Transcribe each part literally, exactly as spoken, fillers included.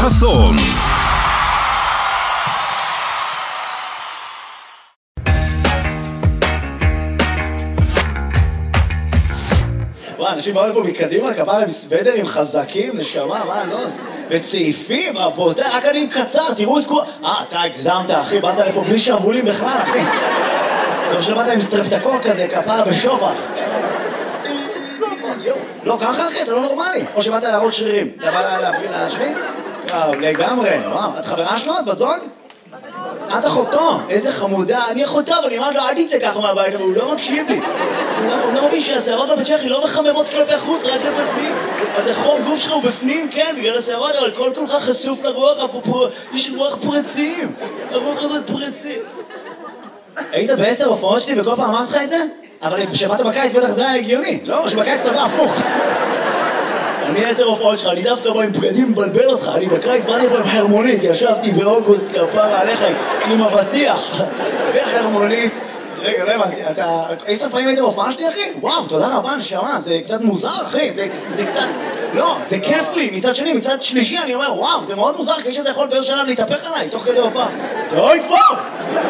חסון. וואי, אנשים באו לפה מקדימה, כפיים עם סוודרים חזקים, נשמה, מה, לא? וצעיפים, רבותיי, רק אני עם קצר, תראו את כל... אה, אתה הגזמת, אחי, באת לפה בלי שרוולים בכלל, אחי. טוב שבאת עם סטרפטקור כזה, כפיים ושובח. לא, ככה אחי, אתה לא נורמלי. או שבאת להראות שרירים. אתה בא להפעיל להשוויץ? וואו, לגמרי. וואו, את חברה שלו? את בת זוג? את אחותו, איזה חמודה. אני אחותו, אבל אני אמרת לו, אל תצא ככה מהבית, אבל הוא לא מקשיב לי. הוא לא מבין שהשערות בבצ'כי לא מחממות כלפי חוץ, רק לבפנים. אז החום גוף שלך הוא בפנים, כן, בגלל השערות, אבל כל כולך חשוף לרוח, יש רוח פרצים. הרוח הזאת פרצים. היית בעשר הופעות שלי וכל פעם אמרת לך את זה? אבל כשבאת בקיץ בטח זה היה הגיוני, לא? שבקיץ צבא הפוך. אני עשר הופעות שלך, אני דווקא בא עם בגדים מבלבל אותך, אני בקיץ באתי פה עם חרמונית, ישבתי באוגוסט כפרה עליך עם אבטיח וחרמונית. רגע, לא הבנתי, אתה... עשר פעמים היית בהופעה שלי, אחי? וואו, תודה רבה, נשמה, זה קצת מוזר, אחי, זה, זה קצת... לא, זה כיף לי, מצד שני, מצד שלישי, אני אומר, וואו, זה מאוד מוזר, כי שזה יכול באיזשהו שלב להתהפך עליי, תוך כדי הופעה. די כבר!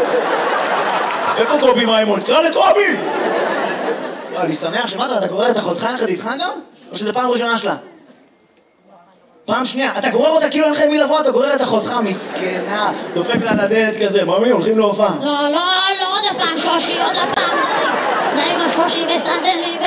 איפה קובי מימון? קרא לקובי! אני שמח שמעת, אתה גורר את אחותך יחד איתך גם? או שזה פעם ראשונה שלה? פעם שנייה, אתה גורר אותה כאילו אין לך עם מי לבוא, אתה גורר את אחותך, מסכנה, דופק לה לדלת כזה, ממי, הולכים להופעה. לא, לא, לא עוד הפעם, שושי, עוד הפעם. די עם השושי בסנדלים.